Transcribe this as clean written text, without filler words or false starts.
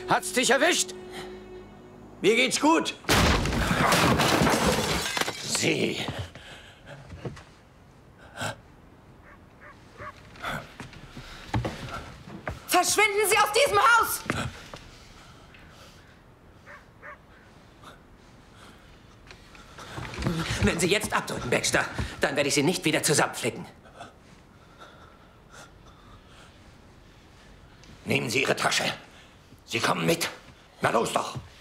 Hat's dich erwischt? Mir geht's gut. Sie. Verschwinden Sie aus diesem Haus! Wenn Sie jetzt abdrücken, Baxter, dann werde ich Sie nicht wieder zusammenflicken. Nehmen Sie Ihre Tasche. Sie kommen mit. Na los doch.